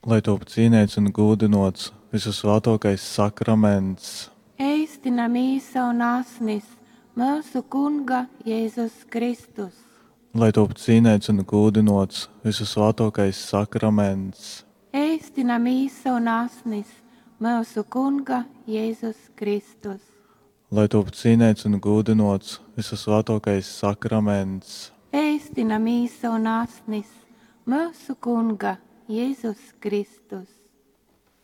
lai top cīnīts un gūdinots visvisvētākais sakraments, Ēstina mīsa un asnis mūsu Kunga Jēzus Kristus. lai top cīnīts un gūdinots visvisvētākais sakraments, Ēstina mīsa un asnis mūsu Kunga Jēzus Kristus. lai top cīnīts un gūdinots visvisvētākais sakraments, Ēstina mīsa un asnis mūsu Kunga Jēzus Kristus.